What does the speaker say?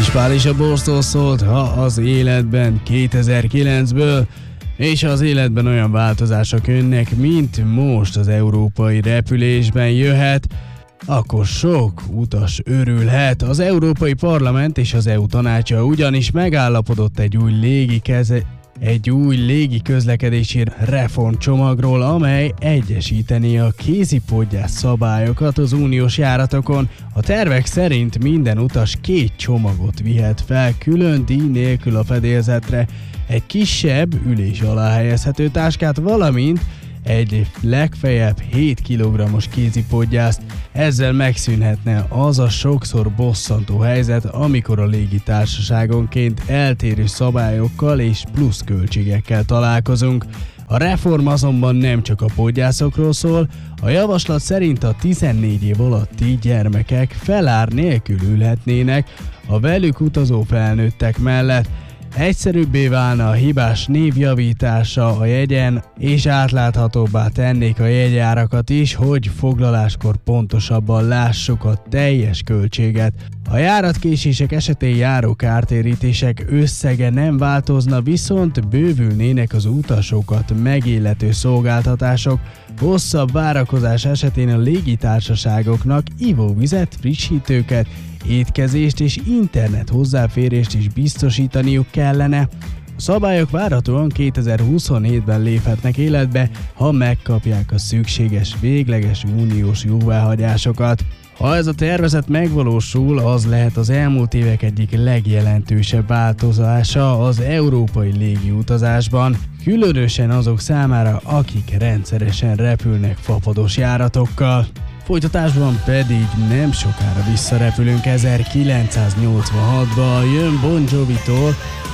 Kis Pál is a borszól szólt, ha az életben 2009-ből, és az életben olyan változások jönnek, mint most az európai repülésben jöhet, akkor sok utas örülhet. Az Európai Parlament és az EU tanácsa ugyanis megállapodott egy új légi közlekedési reformcsomagról, amely egyesíteni a kézipodgyász szabályokat az uniós járatokon. A tervek szerint minden utas 2 csomagot vihet fel külön díj nélkül a fedélzetre, egy kisebb, ülés alá helyezhető táskát, valamint egy legfeljebb 7 kg-os kézipodgyászt. Ezzel megszűnhetne az a sokszor bosszantó helyzet, amikor a légitársaságonként eltérő szabályokkal és plusz költségekkel találkozunk. A reform azonban nem csak a podgyászokról szól, a javaslat szerint a 14 év alatti gyermekek felár nélkül ülhetnének a velük utazó felnőttek mellett. Egyszerűbbé válna a hibás név javítása a jegyen, és átláthatóbbá tennék a jegyárakat is, hogy foglaláskor pontosabban lássuk a teljes költséget. A járatkésések esetén járó kártérítések összege nem változna, viszont bővülnének az utasokat megillető szolgáltatások. Hosszabb várakozás esetén a légitársaságoknak ivóvizet, frissítőket, étkezést és internet hozzáférést is biztosítaniuk kellene. A szabályok várhatóan 2027-ben léphetnek életbe, ha megkapják a szükséges végleges uniós jóváhagyásokat. Ha ez a tervezet megvalósul, az lehet az elmúlt évek egyik legjelentősebb változása az európai légiutazásban, különösen azok számára, akik rendszeresen repülnek fapados járatokkal. Folytatásban pedig nem sokára visszarepülünk 1986-ba, jön Bon Jovitól